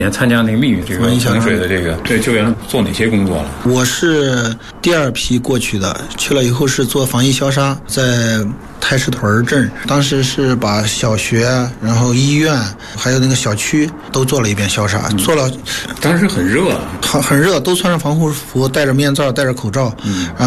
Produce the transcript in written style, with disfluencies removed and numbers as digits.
也参加那个密云这个衡水的这个救援做哪些工作了？ 我是第2批过去的，去了以后是做防疫消杀，在太师屯镇，当时是把小学，然后医院，还有那个小区都做了一遍消杀，做了。 当时很热， 很热，都穿着防护服，戴着面罩，戴着口罩，然